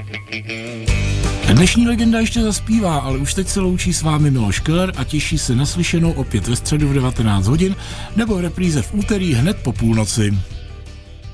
Dnešní legenda ještě zaspívá, ale už teď se loučí s vámi Miloš Keller a těší se na slyšenou opět ve středu v 19 hodin nebo repríze v úterý hned po půlnoci.